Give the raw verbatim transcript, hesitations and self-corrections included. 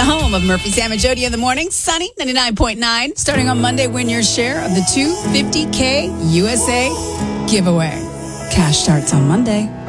home of Murphy, Sam, and Jody in the morning. Sunny, ninety-nine point nine. Starting on Monday, win your share of the two hundred fifty K U S A giveaway. Cash starts on Monday.